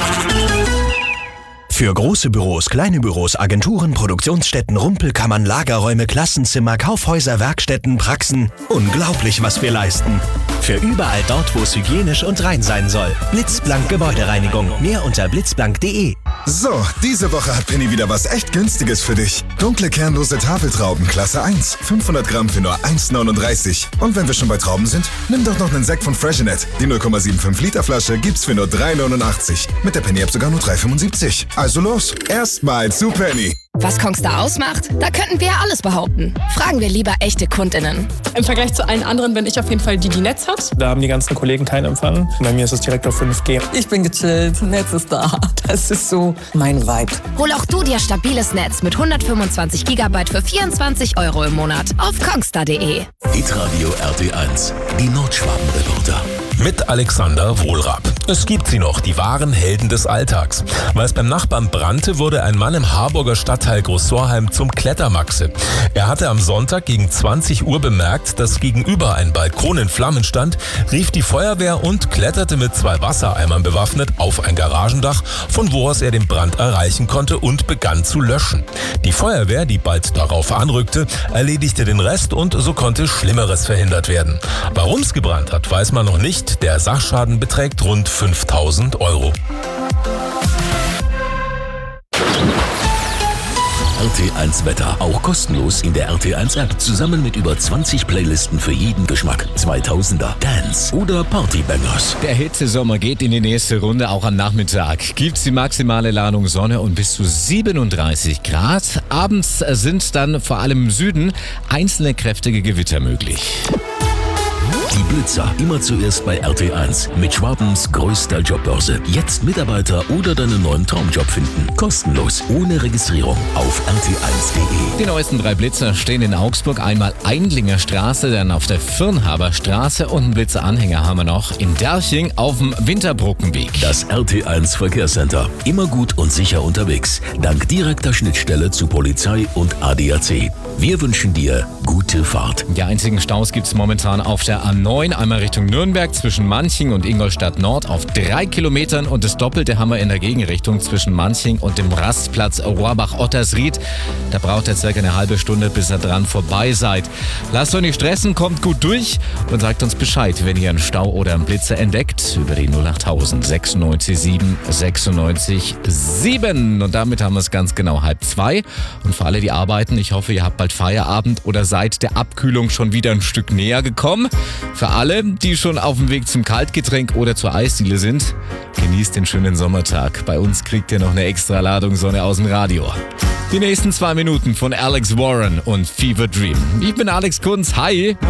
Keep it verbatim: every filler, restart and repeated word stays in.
Für große Büros, kleine Büros, Agenturen, Produktionsstätten, Rumpelkammern, Lagerräume, Klassenzimmer, Kaufhäuser, Werkstätten, Praxen. Unglaublich, was wir leisten. Für überall dort, wo es hygienisch und rein sein soll. Blitzblank Gebäudereinigung. Mehr unter blitzblank punkt de. So, diese Woche hat Penny wieder was echt Günstiges für dich. Dunkle kernlose Tafeltrauben, Klasse eins. fünfhundert Gramm für nur eins neununddreißig. Und wenn wir schon bei Trauben sind, nimm doch noch einen Sekt von Freshenet. Die null Komma fünfundsiebzig Liter Flasche gibt's für nur drei neunundachtzig. Mit der Penny-App sogar nur drei fünfundsiebzig. Also los, erstmal zu Penny. Was Kongstar ausmacht? Da könnten wir ja alles behaupten. Fragen wir lieber echte KundInnen. Im Vergleich zu allen anderen bin ich auf jeden Fall die, die Netz hat. Da haben die ganzen Kollegen keinen Empfang. Bei mir ist es direkt auf fünf G. Ich bin gechillt, Netz ist da. Das ist so mein Vibe. Hol auch du dir stabiles Netz mit hundertfünfundzwanzig Gigabyte für vierundzwanzig Euro im Monat auf kongstar punkt de. Hitradio R T eins, die Nordschwaben-Reporter. Mit Alexander Wohlrab. Es gibt sie noch, die wahren Helden des Alltags. Weil es beim Nachbarn brannte, wurde ein Mann im Harburger Stadtteil Großsorheim zum Klettermaxe. Er hatte am Sonntag gegen zwanzig Uhr bemerkt, dass gegenüber ein Balkon in Flammen stand, rief die Feuerwehr und kletterte mit zwei Wassereimern bewaffnet auf ein Garagendach, von wo aus er den Brand erreichen konnte und begann zu löschen. Die Feuerwehr, die bald darauf anrückte, erledigte den Rest und so konnte Schlimmeres verhindert werden. Warum es gebrannt hat, weiß man noch nicht. Der Sachschaden beträgt rund fünftausend Euro. R T eins Wetter, auch kostenlos in der R T eins App, zusammen mit über zwanzig Playlisten für jeden Geschmack. zweitausender, Dance oder Partybangers. Der Hitzesommer geht in die nächste Runde, auch am Nachmittag. Gibt's die maximale Ladung Sonne und bis zu siebenunddreißig Grad. Abends sind dann vor allem im Süden einzelne kräftige Gewitter möglich. Die Blitzer, immer zuerst bei R T eins. Mit Schwabens größter Jobbörse. Jetzt Mitarbeiter oder deinen neuen Traumjob finden. Kostenlos, ohne Registrierung auf R T eins punkt de. Die neuesten drei Blitzer stehen in Augsburg. Einmal Eindlinger Straße, dann auf der Firnhaber Straße und einen Blitzeranhänger haben wir noch in Derching auf dem Winterbrückenweg. Das R T eins Verkehrscenter. Immer gut und sicher unterwegs. Dank direkter Schnittstelle zu Polizei und A D A C. Wir wünschen dir gute Fahrt. Die einzigen Staus gibt es momentan auf der A neun, einmal Richtung Nürnberg zwischen Manching und Ingolstadt Nord auf drei Kilometern und das Doppelte haben wir in der Gegenrichtung zwischen Manching und dem Rastplatz Rohrbach-Ottersried. Da braucht ihr circa eine halbe Stunde, bis ihr dran vorbei seid. Lasst euch nicht stressen, kommt gut durch und sagt uns Bescheid, wenn ihr einen Stau oder einen Blitzer entdeckt über die null achttausend sechsundneunzig sieben sechsundneunzig sieben. Und damit haben wir es ganz genau halb zwei. Und für alle, die arbeiten, ich hoffe, ihr habt bald Feierabend oder seid der Abkühlung schon wieder ein Stück näher gekommen. Für alle, die schon auf dem Weg zum Kaltgetränk oder zur Eisdiele sind, genießt den schönen Sommertag. Bei uns kriegt ihr noch eine extra Ladung Sonne aus dem Radio. Die nächsten zwei Minuten von Alex Warren und Fever Dream. Ich bin Alex Kunz. Hi!